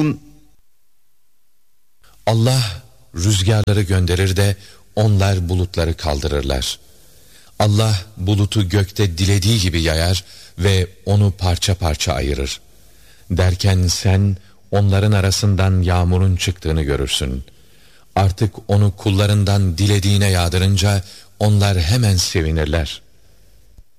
Allah rüzgarları gönderir de onlar bulutları kaldırırlar. Allah bulutu gökte dilediği gibi yayar ve onu parça parça ayırır. Derken sen onların arasından yağmurun çıktığını görürsün. Artık onu kullarından dilediğine yağdırınca onlar hemen sevinirler.